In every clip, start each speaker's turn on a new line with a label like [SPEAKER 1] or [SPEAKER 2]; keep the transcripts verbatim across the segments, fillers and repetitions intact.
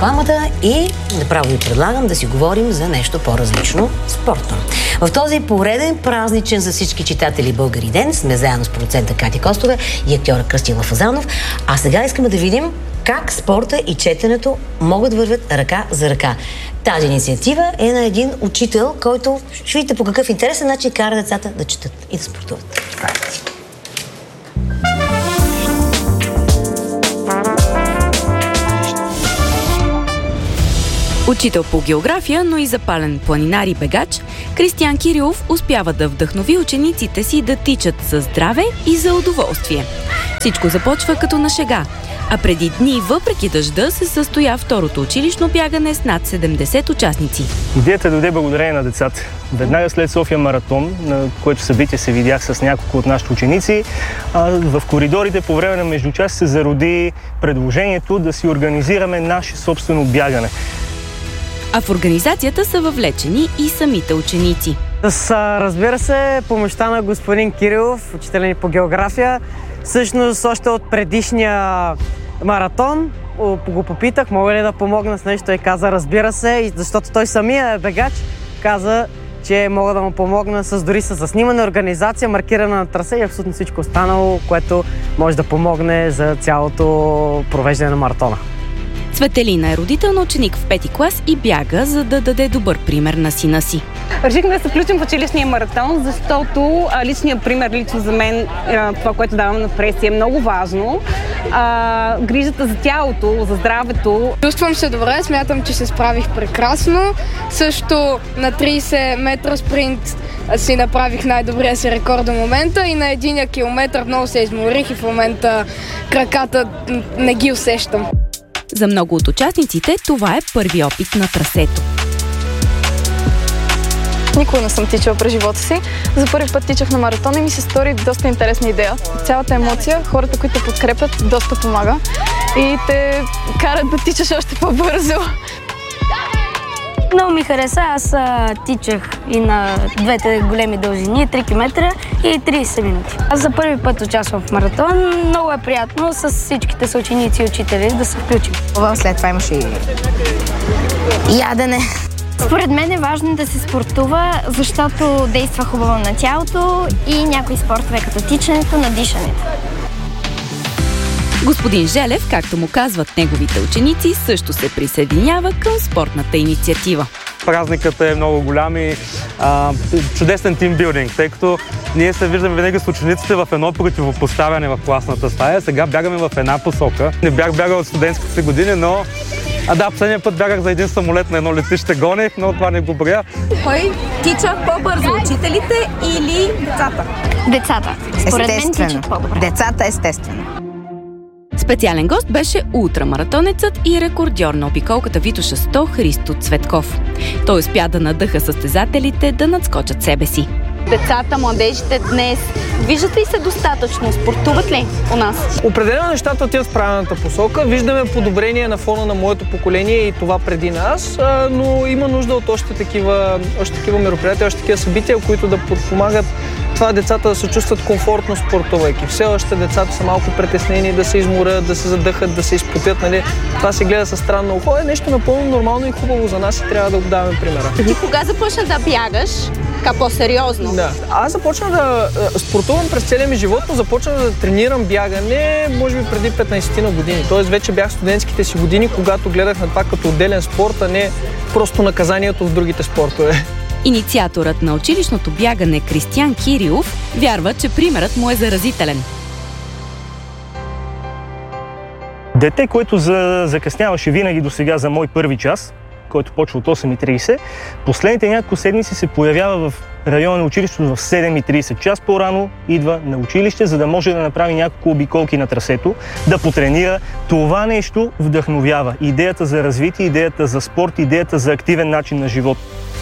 [SPEAKER 1] рекламата и направо ви предлагам да си говорим за нещо по-различно – спорта. В този пореден празничен за всички читатели българи ден сме заедно с продуцента Кати Костова и актьора Кръстила Фазанов. А сега искаме да видим как спорта и четенето могат да вървят ръка за ръка. Тази инициатива е на един учител, който ще видите по какъв интересен начин кара децата да четат и да спортуват.
[SPEAKER 2] Учител по география, но и запален планинар и бегач, Кристиян Кирилов успява да вдъхнови учениците си да тичат за здраве и за удоволствие. Всичко започва като на шега, а преди дни, въпреки дъжда, се състоя второто училищно бягане с над седемдесет участници.
[SPEAKER 3] Идеята дойде благодарение на децата. Веднага след София маратон, на което събитие се видях с няколко от нашите ученици, в коридорите по време на междучас се зароди предложението да си организираме наше собствено бягане.
[SPEAKER 2] А в организацията са въвлечени и самите ученици.
[SPEAKER 4] С, разбира се, помощта на господин Кирилов, учителя ни по география. Всъщност, още от предишния маратон го попитах, мога ли да помогна с нещо, и каза, разбира се, защото той самия е бегач, каза, че мога да му помогна с, дори с снимане, организация, маркиране на трасе и абсолютно всичко останало, което може да помогне за цялото провеждане на маратона.
[SPEAKER 2] Цветелина е родител на ученик в пети клас и бяга, за да даде добър пример на сина си.
[SPEAKER 5] Решихме да се включим в училищния маратон, защото личният пример, лично за мен, това, което давам на преси, е много важно. А, грижата за тялото, за здравето.
[SPEAKER 6] Чувствам се добре, смятам, че се справих прекрасно. Също на трийсет метра спринт си направих най-добрия си рекорд до момента и на единия километър много се изморих и в момента краката не ги усещам.
[SPEAKER 2] За много от участниците това е първи опит на трасето.
[SPEAKER 7] Никога не съм тичала през живота си. За първи път тичах на маратон и ми се стори доста интересна идея. Цялата емоция, хората, които подкрепят, доста помага и те карат да тичаш още по-бързо.
[SPEAKER 8] Много ми хареса. Аз а, тичах и на двете големи дължини, три километра и трийсет минути. Аз за първи път участвам в маратон. Много е приятно с всичките съученици и учители да се включим.
[SPEAKER 9] След това имаше и ядене.
[SPEAKER 10] Според мен е важно да се спортува, защото действа хубаво на тялото и някои спортове, като тичането, на дишането.
[SPEAKER 2] Господин Желев, както му казват неговите ученици, също се присъединява към спортната инициатива.
[SPEAKER 11] Празникът е много голям и а, чудесен тимбилдинг, тъй като ние се виждаме винаги с учениците в едно противопоставяне в класната стая. Сега бягаме в една посока. Не бях бягал от студентските си години, но а да, последния път бягах за един самолет на едно летище, гонех, но това не го броя.
[SPEAKER 12] Кой тича по-бързо, учителите или децата?
[SPEAKER 10] Децата. Според мен тичат по-добре.
[SPEAKER 9] Децата, естествено.
[SPEAKER 2] Специален гост беше ултрамаратонецът и рекордьор на обиколката Витоша сто Христо Цветков. Той успя да надъха състезателите да надскочат себе си.
[SPEAKER 5] Децата, младежите днес виждат ли се достатъчно? Спортуват ли у нас?
[SPEAKER 4] Определено нещата отиват в правилната посока. Виждаме подобрение на фона на моето поколение и това преди нас, но има нужда от още такива, още такива мероприятия, още такива събития, които да подпомагат това децата да се чувстват комфортно спортувайки. Все още децата са малко притеснени да се изморят, да се задъхат, да се изпотят. Нали? Това се гледа със странно око. Е нещо напълно нормално и хубаво за нас и трябва да го даваме примера.
[SPEAKER 5] Ти кога започна да бягаш? Така по-сериозно?
[SPEAKER 4] Да. Аз започна да спортувам през целия ми живот, но започна да тренирам бягане, може би преди петнайсет на години. Тоест вече бях студентските си години, когато гледах на това като отделен спорт, а не просто наказанието в другите спортове.
[SPEAKER 2] Инициаторът на училищното бягане Кристиян Кирилов вярва, че примерът му е заразителен.
[SPEAKER 3] Дете, което за... закъсняваше винаги до сега за мой първи час, който почва от осем и трийсет, последните няколко седмици се появява в района на училището в седем и трийсет. Час по-рано идва на училище, за да може да направи няколко обиколки на трасето, да потренира. Това нещо вдъхновява. Идеята за развитие, идеята за спорт, идеята за активен начин на живот.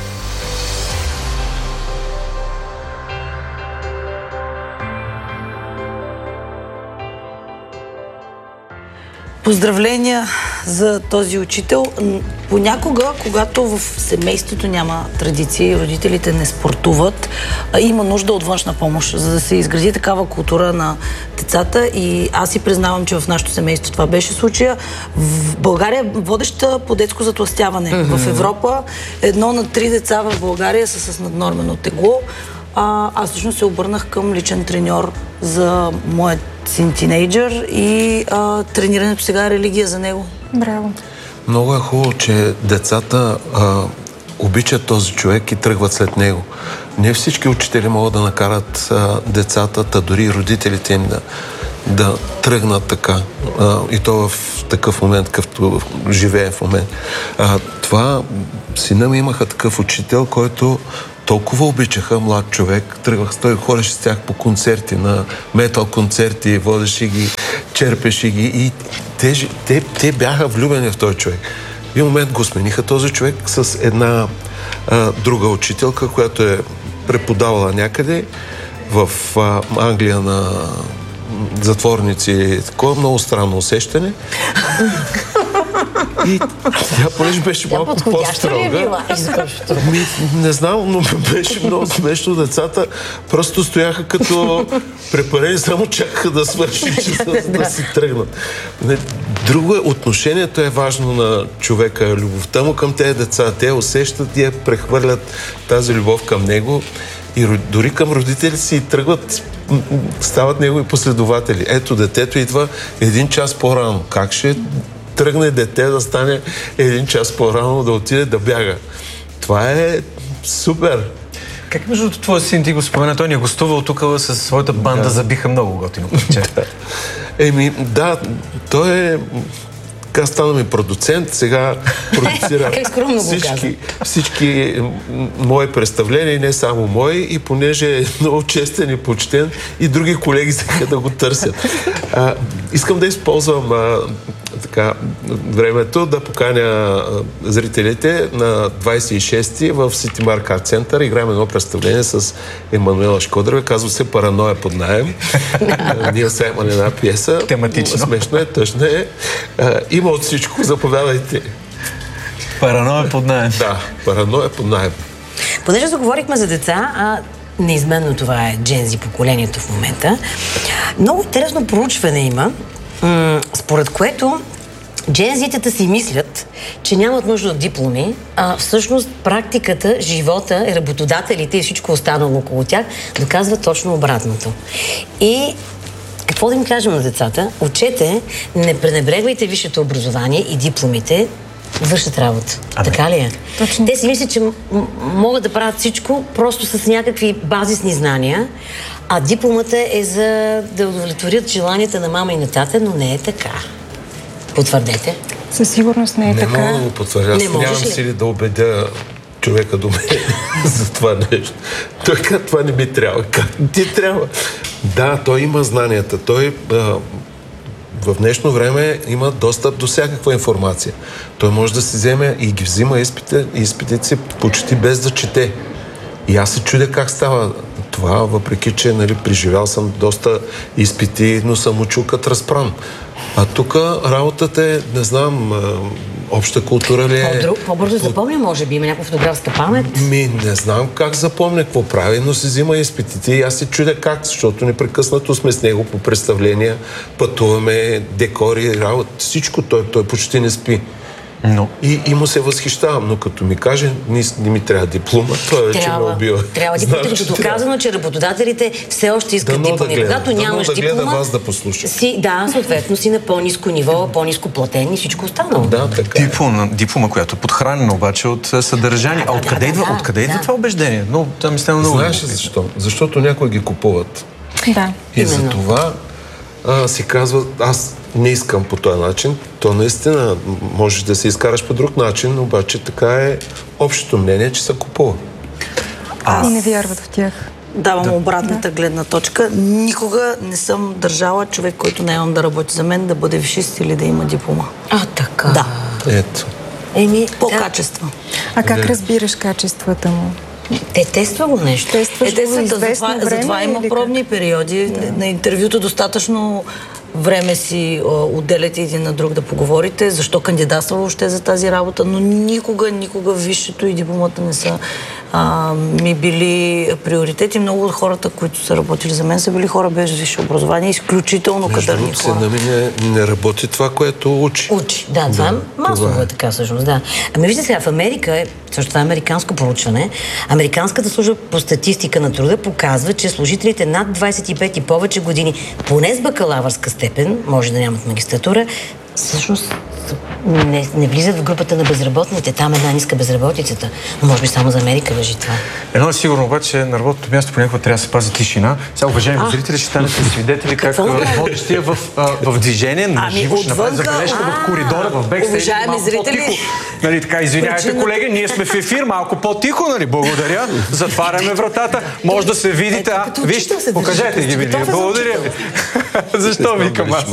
[SPEAKER 13] Поздравления за този учител. Понякога, когато в семейството няма традиции, родителите не спортуват, спортуват, а, има нужда от външна помощ, за да се изгради такава култура на децата. И аз си признавам, че в нашото семейство това беше случая. В България водеща по детско затлъстяване. Mm-hmm. В Европа едно на три деца в България са с наднормено тегло. А, аз лично се обърнах към личен треньор за моят син тинейджър и а, тренирането сега е религия за него.
[SPEAKER 14] Браво!
[SPEAKER 15] Много е хубаво, че децата а, обичат този човек и тръгват след него. Не всички учители могат да накарат а, децата, та дори родителите им да, да тръгнат така. А, и то в такъв момент, какъвто живее в момент. А, това, сина ми имаха такъв учител, който толкова обичаха млад човек. Тръгвах, той ходеше с тях по концерти, на метал концерти, водеше ги, черпеше ги и те, те, те бяха влюбени в този човек. В един момент го смениха този човек с една а, друга учителка, която е преподавала някъде в а, Англия на затворници. Такова много странно усещане. И тя, понеже беше малко по-строга, ми, не знам, но беше много смешно. Децата просто стояха като препарени, само чакаха да свърши, че да, да си тръгнат. Друго е, отношението е важно на човека, любовта му към тези деца. Те усещат и прехвърлят тази любов към него и дори към родителите си и тръгват, стават негови последователи. Ето, детето идва един час по-рано. Как ще тръгне дете да стане един час по-рано, да отиде да бяга? Това е супер.
[SPEAKER 16] Как между другото твой син, ти го спомена, той ни е гостувал тук със своята банда, да. Забиха много готино парче.
[SPEAKER 15] Еми, да, той е... Така стана ми продуцент, сега продуцира всички, всички мои представления, и не само мои, и понеже е много честен и почтен, и други колеги сега да го търсят. А, искам да използвам а, така, времето да поканя а, зрителите на двадесет и шести в City Mark Art Center. Играем едно представление с Емануела Шкодрева, казва се "Параноя под наем". Ние сега имаме една пиеса.
[SPEAKER 16] Тематично.
[SPEAKER 15] Смешно е, тъжно е. А, има от всичко, заповядайте.
[SPEAKER 16] Параноя под наем.
[SPEAKER 15] Да, параноя под наем.
[SPEAKER 1] Понеже заговорихме за деца, а неизменно това е джензи поколението в момента, много интересно проучване има, м- според което джензитата си мислят, че нямат нужда от дипломи, а всъщност практиката, живота, работодателите и всичко останало около тях доказва точно обратното. И какво да им кажем на децата? Учете, не пренебрегвайте висшето образование и дипломите, вършат работа. А, така ли е? Точно. Те си мислят, че м- могат да правят всичко просто с някакви базисни знания, а дипломата е за да удовлетворят желанията на мама и на тата, но не е така. Потвърдете.
[SPEAKER 14] Със сигурност не е
[SPEAKER 15] не
[SPEAKER 14] така.
[SPEAKER 15] Не мога да го потвърдя. Аз нямам сили да убедя човека до мен за това нещо. Той казва, това не ми трябва. Как ти трябва? Да, той има знанията. Той а, в днешно време има достъп до всякаква информация. Той може да си вземе и ги взима изпите, изпитите си почти без да чете. И аз се чудя как става това, въпреки че, нали, преживял съм доста изпити, но съм учил като разпран. А тук работата е, не знам, обща култура ли е...
[SPEAKER 1] По-друг, по-бързо запомня, може би, има някаква фотографска памет.
[SPEAKER 15] Ми, не знам как запомня, какво прави, но се взима изпитите и аз се чудя как, защото непрекъснато сме с него по представления, пътуваме, декори, работа, всичко, той, той почти не спи.
[SPEAKER 16] Но.
[SPEAKER 15] И, и му се възхищавам, но като ми каже, не, не ми трябва диплома, той вече ме убива.
[SPEAKER 1] Трябва диплома, защото доказано, че работодателите все още искат
[SPEAKER 15] да
[SPEAKER 1] дипломи.
[SPEAKER 15] Да
[SPEAKER 1] Когато нямаш
[SPEAKER 15] да
[SPEAKER 1] диплома,
[SPEAKER 15] гледа вас да послуша.
[SPEAKER 1] Си, да, съответно си на по-ниско ниво, по-ниско платен и всичко останало.
[SPEAKER 15] Да, така.
[SPEAKER 16] Диплома, диплома, която е подхранена обаче от съдържание. Да, а откъде да, идва, да, откъде идва да. Това убеждение? Но там мисля много.
[SPEAKER 15] Знаеш ли защо? Защото някои ги купуват.
[SPEAKER 14] Да.
[SPEAKER 15] И за това а, си казва, аз не искам по този начин. То наистина можеш да се изкараш по друг начин, обаче така е общото мнение, че се купува.
[SPEAKER 14] Аз... И не вярват в тях.
[SPEAKER 13] Давам да. обратната да. гледна точка. Никога не съм държала човек, който не имам да работи за мен, да бъде висшист или да има диплома.
[SPEAKER 1] А, така.
[SPEAKER 13] Да.
[SPEAKER 15] Ето.
[SPEAKER 1] Еми,
[SPEAKER 13] по да. качество.
[SPEAKER 14] А как да. разбираш качествата му?
[SPEAKER 1] Те тества го нещо.
[SPEAKER 14] Тестваш
[SPEAKER 13] е,
[SPEAKER 14] го за известно
[SPEAKER 13] време. Затова има пробни периоди. Да. На интервюто достатъчно време си отделяте един на друг да поговорите, защо кандидатства въобще за тази работа, но никога, никога висшето и дипломата не са а, ми били приоритети. Много от хората, които са работили за мен, са били хора без висше образование, изключително кадърни хора.
[SPEAKER 15] Сина ми не, не работи това, което учи.
[SPEAKER 1] Учи, да, това да, е масово това е. е така всъщност, да. Ами вижте сега, в Америка, също това е американско проучване, Американската служба по статистика на труда показва, че служителите над двадесет и пет и повече години, поне с бакалавърска степен, може да нямат магистратура, всъщност не, не влизат в групата на безработните. Там е най-ниска безработицата. Но може би само за Америка важи това.
[SPEAKER 16] Едно е сигурно обаче, на работното място понякога трябва да се пази тишина. Сега, уважаеми зрители, ще станете свидетели как водещия в, в движение, на живо, ще направи забележка в коридора, в бекстейджа, малко по-тихо. Нали, така, извинявайте, колеги, ние сме в ефир, малко по-тихо, нали, благодаря. Затваряме вратата. Може да се видите. А, вижте, покажете ги, видео. Благодаря ви. Защо викам аз?